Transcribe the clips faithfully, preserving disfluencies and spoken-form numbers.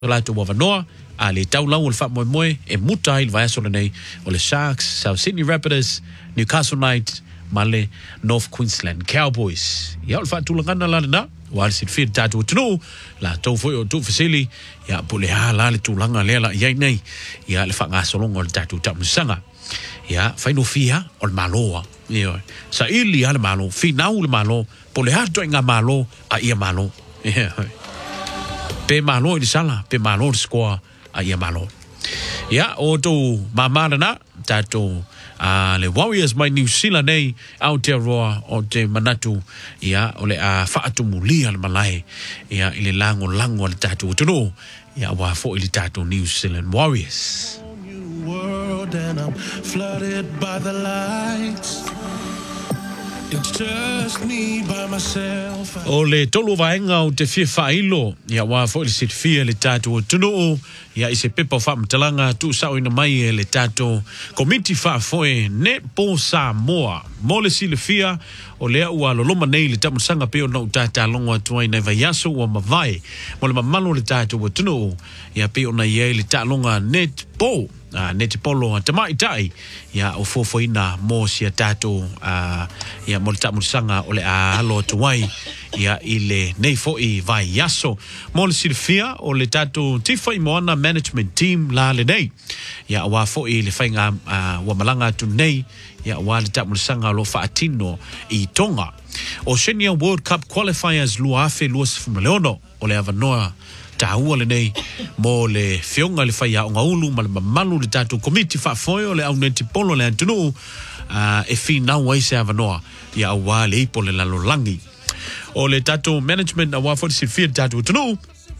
la tu wa noa a le tau lau o le wha moe moe e muta i le vai aso nei o le Sharks, South Sydney Rapids, Newcastle Knights ma le North Queensland Cowboys. Ia o le wha tulangana la na wa le sit fit tatu tunu la tau foi o tu fasili ia po le ha la le tulanga le la ia nei ia le wha ngā solonga o le tatu tamusanga. Ia whaino fia o le maloa. Ia sa ili a le malo, finau le malo, po le hato inga malo a ia malo. Ia pe malo i sala, pe malo i skoa a ia malo. Ia, o tō mamara na, tātō uh, le Warriors mai New Zealand nei, Aotearoa o te manatu, ia, o le a uh, whaatu mulia le malai, ia, i le lango lango le tātō tunu, ia, wa fo i le tātō New Zealand Warriors. World and I'm flooded by the lights. It's just me by myself. O le tolu vaenga o te fia whailo, ia wa fo le sit fia le tātou o tunu, ia i se pepa o whamtalanga tu sao ina mai e le tātou komiti wha foe ne po Samoa. Mo le si le fia o lea ua loloma nei le tamusanga peo na utata longa tuai nei vaiaso ua mawai. Mo le mamalo le tātou o tunu, ia peo na iei le tālonga net po. Uh, ne te polo a te mai tai ia o fofoina mo sia tātou uh, ia mo le tamusanga o le a alo tuai ia i le nei foi vai yaso mo le silfia o le tātou tifai moana management team la le nei ia wa foi le whainga uh, wa malanga tu nei ia wa le tamusanga lo whaatino i Tonga o Senior World Cup Qualifiers lua afe lua sifumaleono o le avanoa tāua le nei mo le fionga le whaia o ngaulu ma le mamalu le tātou komiti whaafoio le au neti polo le antunu uh, e whinau aise avanoa ia awa le ipo le lalolangi. O le tātou management a wafo si fia tātou tunu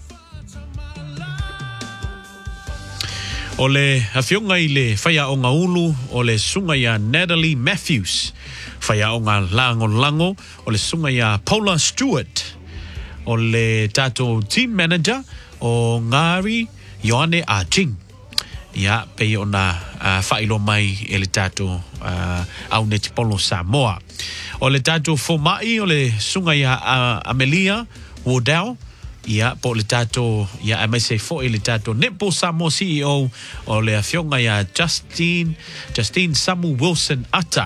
o le hawhionga i le whaia o ngaulu o le sunga ia Natalie Matthews whaia o ngā lango lango o le sunga ia Paula Stewart o le tātou team manager o Ngāri Ioane Ajing. Ia, pei o na uh, whailo mai e le tātou uh, au neti polo Samoa. O le tātou fomai o le sunga ia uh, Amelia Wardell. Ia, po le tātou ia M S A fo e le tātou Netball Samoa C E O o le awhionga ia Justine, Justine Samu Wilson Ata.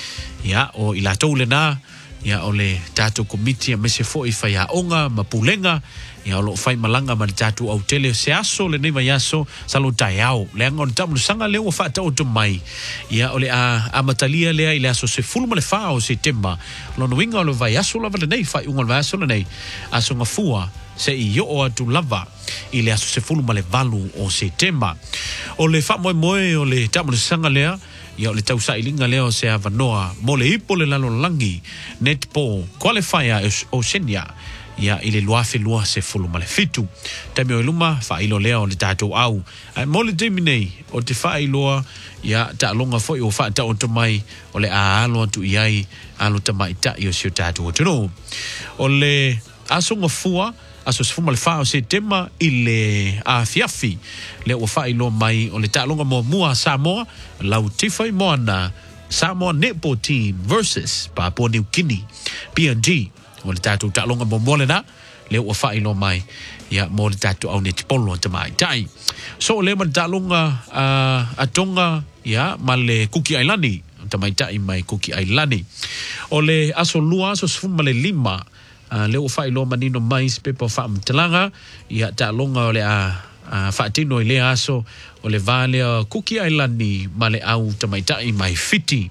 Ia, o i la tau le nā ia o le tātou komiti a mese fo i whai a onga ma pulenga ia o lo whai malanga ma le tātou au tele se aso le nei mai aso salo tai au le anga o le tamu sanga leo wha tau to mai ia o le a amatalia lea i le aso se fulu ma le wha o se temba lo no winga o le vai aso lava le nei whai unga le vai aso le nei aso nga fua se i yo o atu lava i le aso se fulu ma le valu o se temba o le wha moe moe o le tamu sanga lea ia o le tau sailinga leo se avanoa mo le ipo le lalo langi netpo qualifier o Senia ia i le luafe lua se fulu ma le fitu taimi o iluma whailo leo o le tātou au mo le teimi nei o te whailoa ia ta longa foi o wha ta o mai o le a alo atu iai alo tamai ta i o sio tātou o tunu o le asonga fua aso se fuma le whao se tema i le a fiafi le o whailo mai o le tālonga mo mua Samoa lau tifai moana Samoa Netball Team versus Papua New Guinea P N G o le tātou tālonga mo mole na le o whailo mai ia mo le tātou au neti polo te mai tai so le ma tālonga uh, a Tonga ia ma le Kuki Ailani te mai tai mai Kuki Ailani o le aso lua aso se fuma le lima Uh, leo whailo manino mai pepa whaamtalanga ia ta longa o le a uh, whaatino i le aso o le vale a Kuki Ailani ma le au tamaitai mai fiti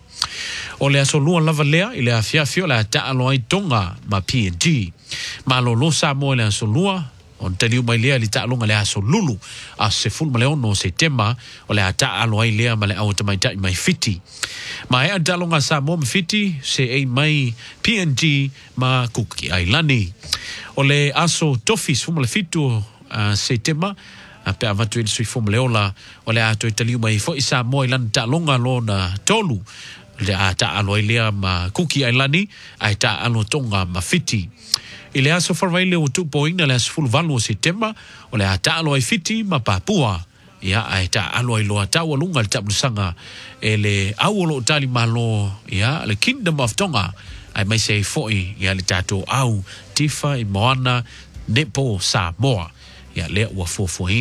o le aso lua lava lea i le a fiafio le a ta aloa i Tonga ma P N G ma lo lo Samoa le aso lua o te liu mai lea li ta longa le aso lulu a se ful ma le ono se tema o le a ta aloa i lea ma le au tamaitai mai fiti ma e a ta longa Samoa ma fiti se ei mai P N G ma Kuki Ailani o le aso tofis fuma le fitu uh, se tema a pe avatu il sui fuma le ola o le ato i taliu mai fo i Samoa i lana ta longa lo na tolu le a ta aloa i lea ma Kuki Ailani a ta alo Tonga ma fiti i le aso farwaile o tupoina le aso fulvalu o se tema o le a ta aloa i fiti ma Papua ia ai ta alo i loa tau alunga le tapusanga e le au lo tali malo ia le Kingdom of Tonga ai mai sei foi ia le tatou au tifa i moana nepo Samoa ia lea ua fuafuaina